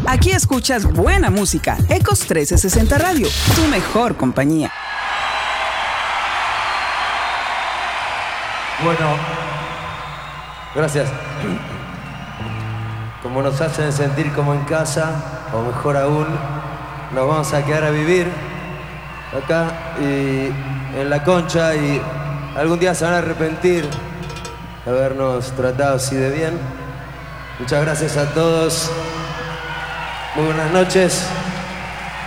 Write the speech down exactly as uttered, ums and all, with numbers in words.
Aquí escuchas buena música. Ecos trece sesenta Radio, tu mejor compañía. Bueno, gracias. Como nos hacen sentir como en casa, o mejor aún, nos vamos a quedar a vivir acá y en la Concha, y algún día se van a arrepentir de habernos tratado así de bien. Muchas gracias a todos. Muy buenas noches.